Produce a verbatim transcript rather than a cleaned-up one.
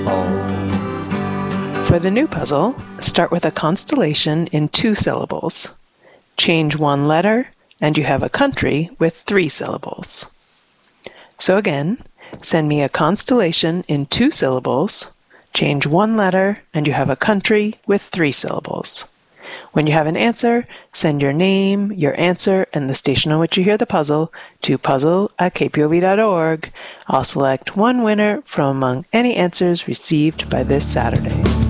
For the new puzzle, start with a constellation in two syllables. Change one letter, and you have a country with three syllables. So again, send me a constellation in two syllables, change one letter, and you have a country with three syllables. When you have an answer, send your name, your answer, and the station on which you hear the puzzle to puzzle at k p o v dot org. I'll select one winner from among any answers received by this Saturday.